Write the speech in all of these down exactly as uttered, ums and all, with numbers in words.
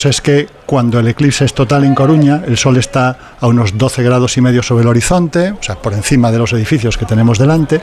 es que cuando el eclipse es total en Coruña, el sol está a unos doce grados y medio sobre el horizonte, o sea, por encima de los edificios que tenemos delante,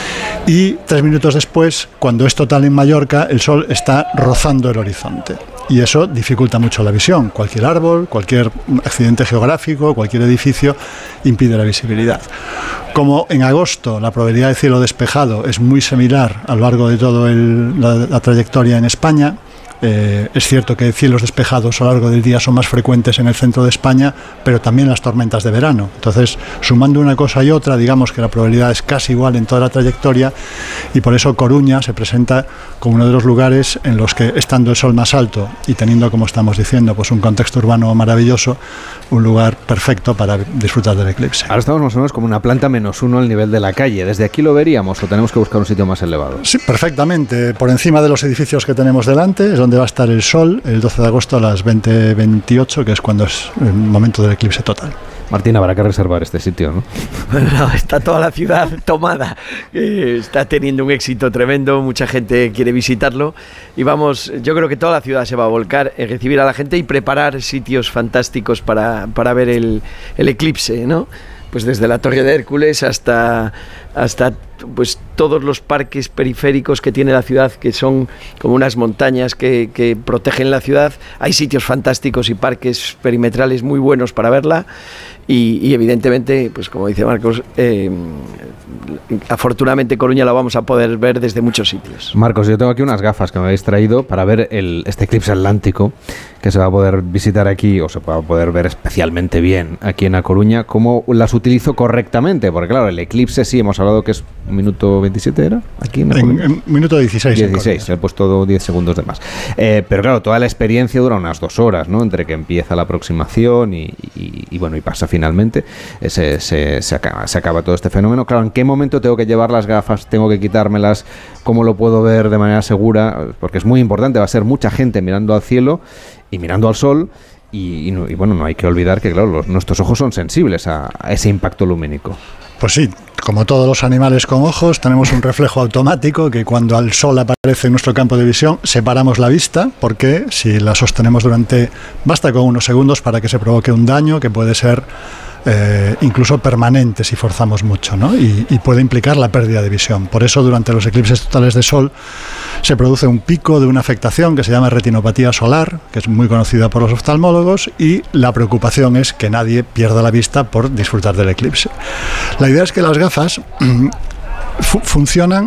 y tres minutos después, cuando es total en Mallorca, el sol está rozando el horizonte. Y eso dificulta mucho la visión. Cualquier árbol, cualquier accidente geográfico, cualquier edificio impide la visibilidad. Como en agosto la probabilidad de cielo despejado es muy similar a lo largo de toda la, la trayectoria en España, Eh, es cierto que cielos despejados a lo largo del día son más frecuentes en el centro de España, pero también las tormentas de verano. Entonces, sumando una cosa y otra, digamos que la probabilidad es casi igual en toda la trayectoria, y por eso Coruña se presenta como uno de los lugares en los que, estando el sol más alto y teniendo, como estamos diciendo, pues un contexto urbano maravilloso, un lugar perfecto para disfrutar del eclipse. Ahora estamos más o menos como una planta menos uno al nivel de la calle. ¿Desde aquí lo veríamos o tenemos que buscar un sitio más elevado? Sí, perfectamente. Por encima de los edificios que tenemos delante es donde va a estar el sol el doce de agosto a las veinte veintiocho, que es cuando es el momento del eclipse total. Martín, habrá que reservar este sitio, ¿no? Bueno, está toda la ciudad tomada, eh, está teniendo un éxito tremendo, mucha gente quiere visitarlo y vamos, yo creo que toda la ciudad se va a volcar en recibir a la gente y preparar sitios fantásticos para, para ver el, el eclipse, ¿no? Pues desde la Torre de Hércules hasta, hasta pues todos los parques periféricos que tiene la ciudad, que son como unas montañas que, que protegen la ciudad. Hay sitios fantásticos y parques perimetrales muy buenos para verla y, y evidentemente, pues como dice Marcos, eh, afortunadamente Coruña la vamos a poder ver desde muchos sitios. Marcos, yo tengo aquí unas gafas que me habéis traído para ver el, este eclipse atlántico que se va a poder visitar aquí, o se va a poder ver especialmente bien aquí en A Coruña. ¿Cómo las utilizo correctamente? Porque claro, el eclipse sí, hemos hablado que es minuto veintisiete, ¿era? Aquí en, en, en minuto dieciséis. dieciséis, he puesto diez segundos de más. Eh, pero claro, toda la experiencia dura unas dos horas, ¿no? Entre que empieza la aproximación y, y, y bueno, y pasa finalmente, eh, se, se, se, acaba, se acaba todo este fenómeno. Claro, ¿en qué momento tengo que llevar las gafas? ¿Tengo que quitármelas? ¿Cómo lo puedo ver de manera segura? Porque es muy importante, va a ser mucha gente mirando al cielo y mirando al sol. Y, y, no, y bueno, no hay que olvidar que claro, los, nuestros ojos son sensibles a, a ese impacto lumínico. Pues sí, como todos los animales con ojos, tenemos un reflejo automático que cuando el sol aparece en nuestro campo de visión, separamos la vista, porque si la sostenemos durante, basta con unos segundos para que se provoque un daño que puede ser eh, incluso permanente si forzamos mucho, ¿no? Y, y puede implicar la pérdida de visión. Por eso durante los eclipses totales de sol se produce un pico de una afectación que se llama retinopatía solar, que es muy conocida por los oftalmólogos, y la preocupación es que nadie pierda la vista por disfrutar del eclipse. La idea es que las gafas fu- funcionan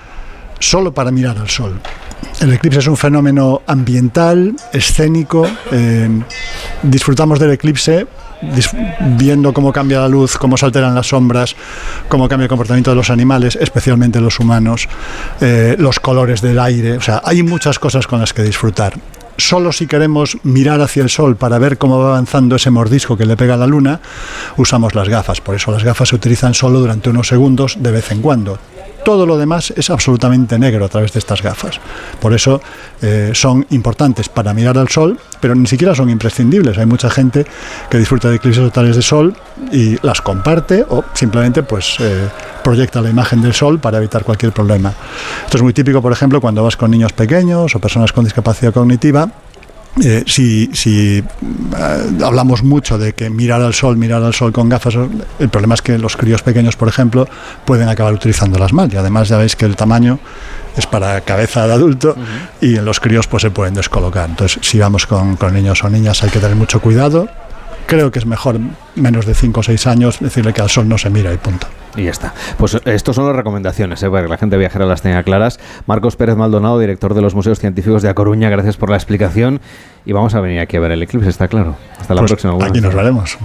solo para mirar al sol. El eclipse es un fenómeno ambiental, escénico. Eh, disfrutamos del eclipse dis- viendo cómo cambia la luz, cómo se alteran las sombras, cómo cambia el comportamiento de los animales, especialmente los humanos, eh, los colores del aire. O sea, hay muchas cosas con las que disfrutar. Solo si queremos mirar hacia el sol para ver cómo va avanzando ese mordisco que le pega a la luna, usamos las gafas. Por eso las gafas se utilizan solo durante unos segundos de vez en cuando. Todo lo demás es absolutamente negro a través de estas gafas. Por eso eh, son importantes para mirar al sol, pero ni siquiera son imprescindibles. Hay mucha gente que disfruta de eclipses totales de sol y las comparte o simplemente pues eh, proyecta la imagen del sol para evitar cualquier problema. Esto es muy típico, por ejemplo, cuando vas con niños pequeños o personas con discapacidad cognitiva. Eh, si si eh, hablamos mucho de que mirar al sol, mirar al sol con gafas, el problema es que los críos pequeños, por ejemplo, pueden acabar utilizándolas mal, y además ya veis que el tamaño es para cabeza de adulto, uh-huh. Y en los críos pues se pueden descolocar. Entonces, si vamos con, con niños o niñas hay que tener mucho cuidado. Creo que es mejor menos de cinco o seis años decirle que al sol no se mira y punto. Y ya está. Pues estas son las recomendaciones, ¿eh? Para que la gente viajera las tenga claras. Marcos Pérez Maldonado, director de los Museos Científicos de A Coruña, gracias por la explicación. Y vamos a venir aquí a ver el eclipse, está claro. Hasta la pues próxima. Buenas. Aquí nos veremos.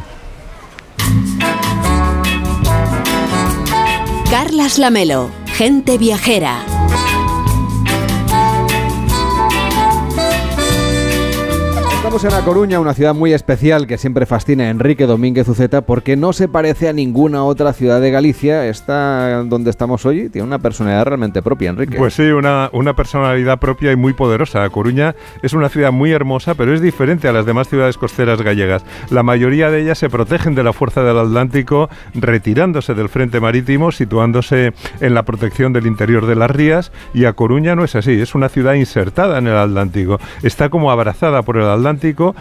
Carlas Lamelo, gente viajera. Estamos en A Coruña, una ciudad muy especial que siempre fascina a Enrique Domínguez Uceta porque no se parece a ninguna otra ciudad de Galicia. Esta donde estamos hoy tiene una personalidad realmente propia, Enrique. Pues sí, una, una personalidad propia y muy poderosa. A Coruña es una ciudad muy hermosa, pero es diferente a las demás ciudades costeras gallegas. La mayoría de ellas se protegen de la fuerza del Atlántico, retirándose del frente marítimo, situándose en la protección del interior de las rías, y A Coruña no es así, es una ciudad insertada en el Atlántico. Está como abrazada por el Atlántico,